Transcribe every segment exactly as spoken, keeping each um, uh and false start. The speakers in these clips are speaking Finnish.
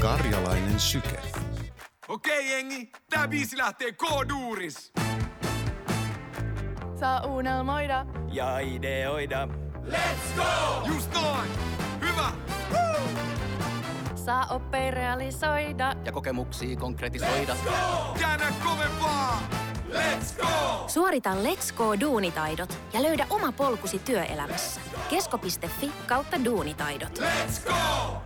Karjalainen syke. Okei jengi, tää biisi lähtee K-duuris. Saa unelmoida ja ideoida. Let's go! Just noin! Hyvä! Woo! saa oppeja realisoida ja kokemuksia konkretisoida. Let's go! Käännä kovempaa! Let's go! Suorita Let's Go-duunitaidot ja löydä oma polkusi työelämässä. kesko piste fi kautta duunitaidot. Let's go!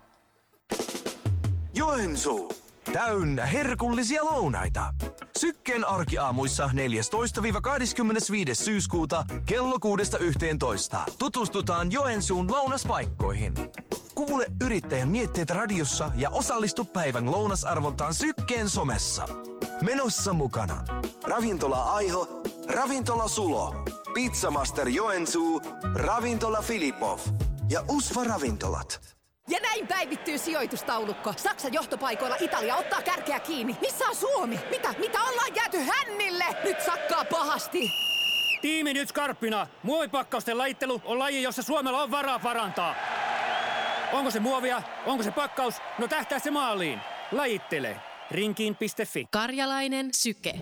Joensuu. Täynnä herkullisia lounaita. Sykkeen arkiaamuissa neljästoista kahdeskymmenesviides syyskuuta kello kuudesta yhteentoista. Tutustutaan Joensuun lounaspaikkoihin. Kuule yrittäjän mietteet radiossa ja osallistu päivän lounasarvontaan Sykkeen somessa. Menossa mukana Ravintola Aiho, Ravintola Sulo, Pizzamaster Joensuu, Ravintola Filipov ja Usva Ravintolat. Ja näin päivittyy sijoitustaulukko. Saksan johtopaikoilla Italia ottaa kärkeä kiinni. Missä on Suomi? Mitä? Mitä ollaan jääty hännille? Nyt sakkaa pahasti. Tiimi nyt skarppina. Muovipakkausten lajittelu on laji, jossa Suomella on varaa parantaa. Onko se muovia? Onko se pakkaus? No tähtää se maaliin. Lajittele. Rinkiin piste fi. Karjalainen syke.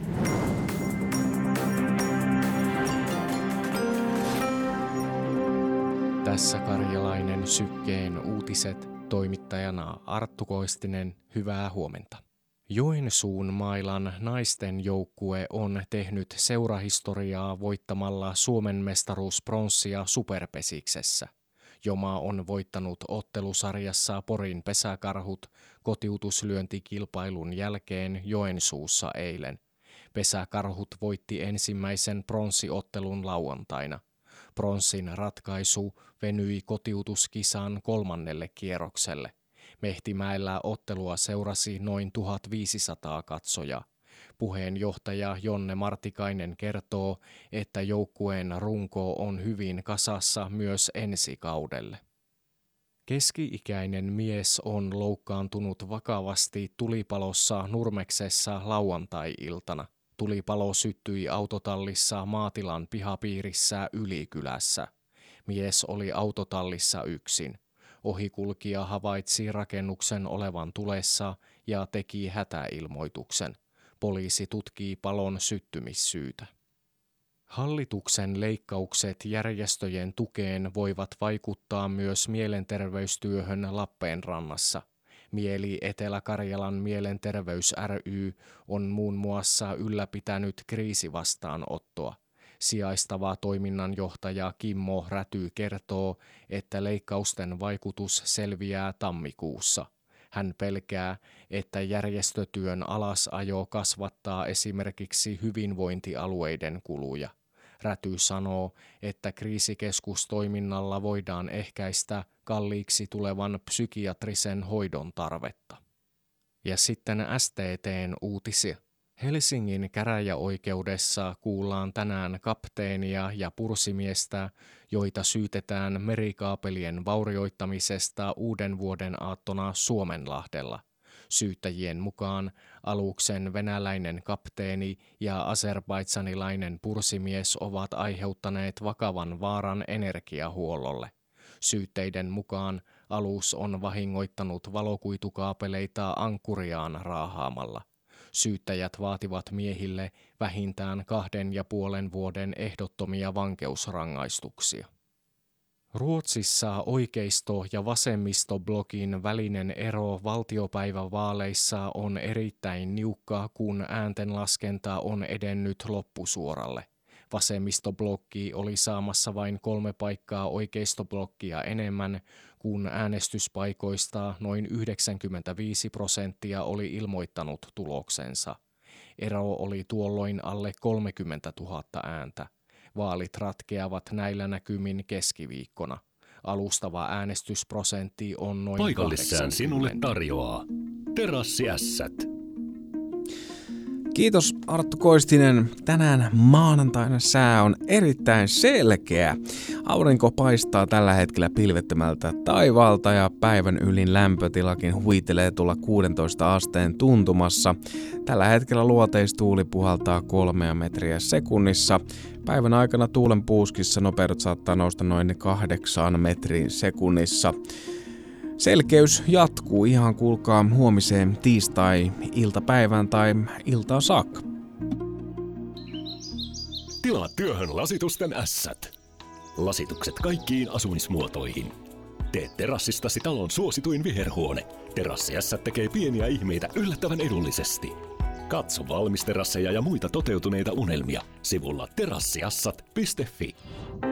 Tässä Karjalainen sykkeen uutiset, toimittajana Arttu Koistinen, hyvää huomenta. Joensuun mailan naisten joukkue on tehnyt seurahistoriaa voittamalla Suomen mestaruuspronssia Superpesiksessä. Joma on voittanut ottelusarjassa Porin Pesäkarhut kotiutuslyöntikilpailun jälkeen Joensuussa eilen. Pesäkarhut voitti ensimmäisen pronssiottelun lauantaina. Pronssin ratkaisu venyi kotiutuskisan kolmannelle kierrokselle. Mehtimäellä ottelua seurasi noin tuhatviisisataa katsojaa. Puheenjohtaja Jonne Martikainen kertoo, että joukkueen runko on hyvin kasassa myös ensi kaudelle. Keski-ikäinen mies on loukkaantunut vakavasti tulipalossa Nurmeksessa lauantai-iltana. Tulipalo syttyi autotallissa maatilan pihapiirissä Ylikylässä. Mies oli autotallissa yksin. Ohikulkija havaitsi rakennuksen olevan tulessa ja teki hätäilmoituksen. Poliisi tutkii palon syttymissyytä. Hallituksen leikkaukset järjestöjen tukeen voivat vaikuttaa myös mielenterveystyöhön Lappeenrannassa. Mieli Etelä-Karjalan mielenterveys ry on muun muassa ylläpitänyt kriisivastaanottoa. Sijaistava toiminnanjohtaja Kimmo Räty kertoo, että leikkausten vaikutus selviää tammikuussa. Hän pelkää, että järjestötyön alasajo kasvattaa esimerkiksi hyvinvointialueiden kuluja. Räty sanoo, että kriisikeskustoiminnalla voidaan ehkäistä kalliiksi tulevan psykiatrisen hoidon tarvetta. Ja sitten S T T:n uutisia. Helsingin käräjäoikeudessa kuullaan tänään kapteenia ja pursimiestä, joita syytetään merikaapelien vaurioittamisesta uuden vuoden aattona Suomenlahdella. Syyttäjien mukaan aluksen venäläinen kapteeni ja azerbaidsanilainen pursimies ovat aiheuttaneet vakavan vaaran energiahuollolle. Syytteiden mukaan alus on vahingoittanut valokuitukaapeleita ankkuriaan raahaamalla. Syyttäjät vaativat miehille vähintään kahden ja puolen vuoden ehdottomia vankeusrangaistuksia. Ruotsissa oikeisto- ja vasemmistoblogin välinen ero valtiopäivävaaleissa on erittäin niukka, kun ääntenlaskenta on edennyt loppusuoralle. Vasemmistoblokki oli saamassa vain kolme paikkaa oikeistoblokkia enemmän, kun äänestyspaikoista noin yhdeksänkymmentäviisi prosenttia oli ilmoittanut tuloksensa. Ero oli tuolloin alle kolmekymmentätuhatta ääntä. Vaalit ratkeavat näillä näkymin keskiviikkona. Alustava äänestysprosentti on noin Paikallissään sinulle tarjoaa Terassiässät. Kiitos Arttu Koistinen. Tänään maanantaina sää on erittäin selkeä. Aurinko paistaa tällä hetkellä pilvettömältä taivaalta ja päivän ylin lämpötilakin huitelee tulla kuudentoista asteen tuntumassa. Tällä hetkellä luoteistuuli puhaltaa kolmea metriä sekunnissa. Päivän aikana tuulen puuskissa nopeudet saattaa nousta noin kahdeksaan metriin sekunnissa. Selkeys jatkuu ihan kuulkaa huomiseen tiistai-iltapäivään tai iltaa saakka. Tilaa työhön lasitusten ässät. Lasitukset kaikkiin asumismuotoihin. Tee terassistasi talon suosituin viherhuone. Terassiässät tekee pieniä ihmeitä yllättävän edullisesti. Katso valmisterasseja ja muita toteutuneita unelmia sivulla terassiassat piste fi.